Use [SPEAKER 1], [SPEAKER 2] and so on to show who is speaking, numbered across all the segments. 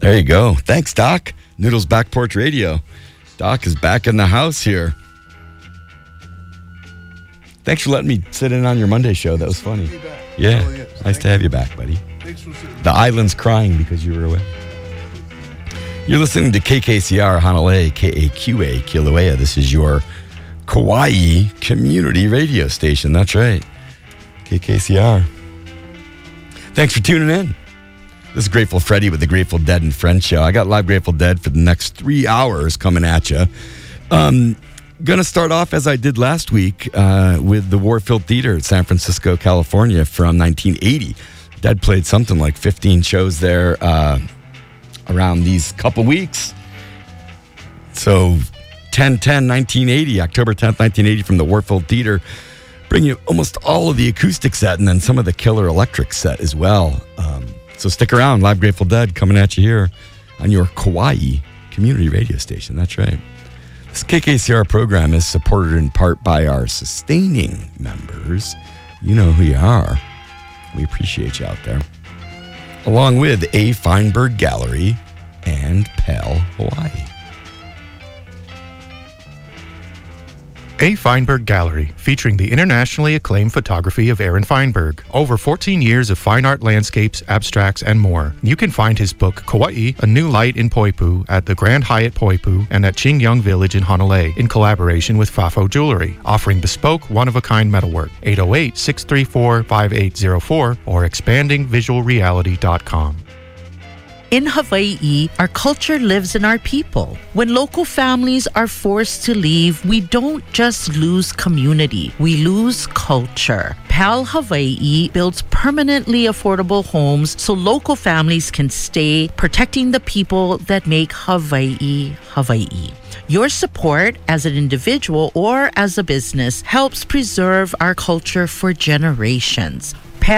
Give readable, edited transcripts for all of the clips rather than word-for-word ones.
[SPEAKER 1] There you go. Thanks, Doc. Noodles Back Porch Radio. Doc is back in the house here. Thanks for letting me sit in on your Monday show. That was funny. Yeah. Oh, yes. Nice to have you back, buddy.
[SPEAKER 2] Thanks for sitting.
[SPEAKER 1] The island's crying because you were away. You're listening to KKCR Hanalei, KAQA, Kilauea. This is your Kauai community radio station. That's right. KKCR. Thanks for tuning in. This is Grateful Freddy with the Grateful Dead and Friends show. I got live Grateful Dead for the next 3 hours coming at you. Going to start off as I did last week with the Warfield Theater at San Francisco, California from 1980. Dead played something like 15 shows there around these couple weeks. So 10/10/1980, October 10th, 1980 from the Warfield Theater. Bring you almost all of the acoustic set and then some of the killer electric set as well. So stick around. Live Grateful Dead coming at you here on your Kauai community radio station. That's right. This KKCR program is supported in part by our sustaining members. You know who you are. We appreciate you out there. Along with A. Feinberg Gallery and PAL Hawaii.
[SPEAKER 3] A. Feinberg Gallery, featuring the internationally acclaimed photography of Aaron Feinberg. Over 14 years of fine art landscapes, abstracts, and more. You can find his book, Kauai, A New Light in Poipu, at the Grand Hyatt Poipu and at Qingyang Village in Hanalei, in collaboration with Fafo Jewelry, offering bespoke, one-of-a-kind metalwork. 808-634-5804 or expandingvisualreality.com.
[SPEAKER 4] In Hawaii, our culture lives in our people. When local families are forced to leave, we don't just lose community, we lose culture. PAL Hawaii builds permanently affordable homes so local families can stay, protecting the people that make Hawaii, Hawaii. Your support as an individual or as a business helps preserve our culture for generations.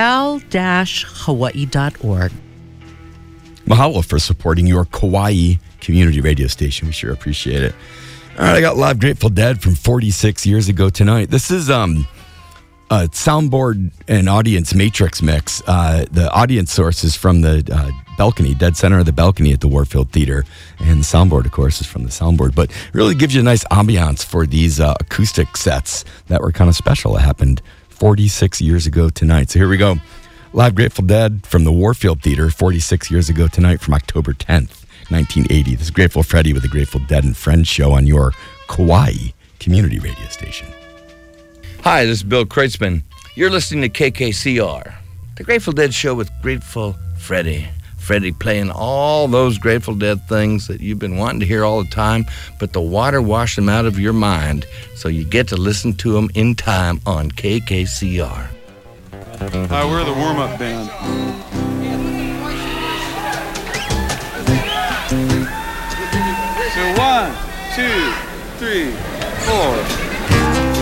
[SPEAKER 4] PAL-Hawaii.org.
[SPEAKER 1] Mahalo for supporting your Kauai community radio station. We sure appreciate it. All right, I got live Grateful Dead from 46 years ago tonight. This is a soundboard and audience matrix mix. The audience source is from the balcony, dead center of the balcony at the Warfield Theater. And the soundboard, of course, is from the soundboard. But it really gives you a nice ambiance for these acoustic sets that were kind of special. It happened 46 years ago tonight. So here we go. Live Grateful Dead from the Warfield Theater 46 years ago tonight from October 10th, 1980. This is Grateful Freddy with the Grateful Dead and Friends show on your Kauai community radio station.
[SPEAKER 5] Hi, this is Bill Kreutzmann. You're listening to KKCR, the Grateful Dead show with Grateful Freddy. Freddy playing all those Grateful Dead things that you've been wanting to hear all the time, but the water washed them out of your mind, so you get to listen to them in time on KKCR.
[SPEAKER 2] Hi, we're the warm-up band. So 1, 2, 3, 4.